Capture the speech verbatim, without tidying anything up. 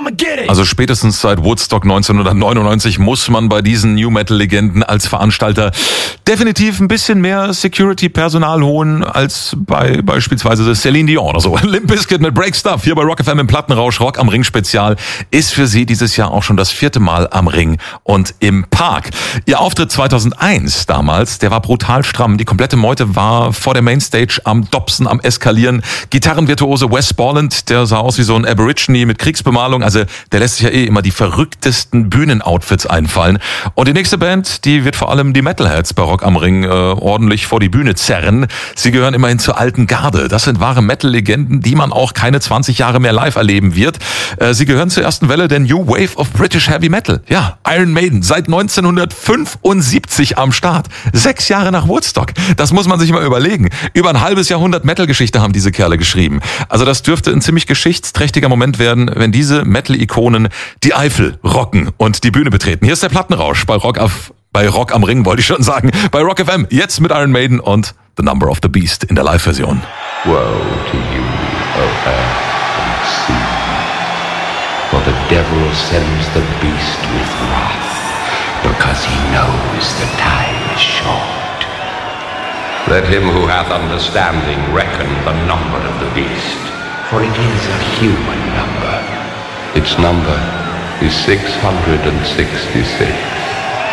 Also spätestens seit Woodstock neunzehnhundertneunundneunzig muss man bei diesen New Metal Legenden als Veranstalter definitiv ein bisschen mehr Security-Personal holen als bei beispielsweise Celine Dion oder so. Limp Bizkit mit Break Stuff hier bei Rock F M im Plattenrausch. Rock am Ring Spezial ist für sie dieses Jahr auch schon das vierte Mal am Ring und im Park. Ihr Auftritt zweitausendeins damals, der war brutal stramm. Die komplette Meute war vor der Mainstage am Dobson, am Eskalieren. Gitarrenvirtuose Wes Borland, der sah aus wie so ein Aborigine mit Kriegsbemalung. Also der lässt sich ja eh immer die verrücktesten Bühnenoutfits einfallen. Und die nächste Band, die wird vor allem die Metalheads bei Rock am Ring äh, ordentlich vor die Bühne zerren. Sie gehören immerhin zur alten Garde. Das sind wahre Metal-Legenden, die man auch keine zwanzig Jahre mehr live erleben wird. Äh, sie gehören zur ersten Welle der New Wave of British Heavy Metal. Ja, Iron Maiden, seit neunzehnhundertfünfundsiebzig am Start. Sechs Jahre nach Woodstock. Das muss man sich mal überlegen. Über ein halbes Jahrhundert Metal-Geschichte haben diese Kerle geschrieben. Also das dürfte ein ziemlich geschichtsträchtiger Moment werden, wenn diese Metal-Ikonen die Eifel rocken und die Bühne betreten. Hier ist der Plattenrausch bei Rock auf, bei Rock am Ring, wollte ich schon sagen. Bei Rock F M, jetzt mit Iron Maiden und The Number of the Beast in der Live-Version. Woe to you, O earth and sea, for the devil sends the beast with wrath, because he knows the time is short. Let him who hath understanding reckon the number of the beast, for it is a human number. Its number is six hundred sixty-six.